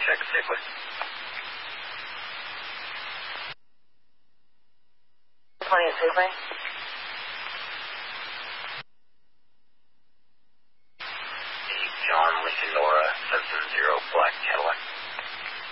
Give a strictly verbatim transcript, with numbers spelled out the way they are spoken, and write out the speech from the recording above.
check safely. twentieth Safeway. John Lincoln Nora, seven seven zero Black Cadillac.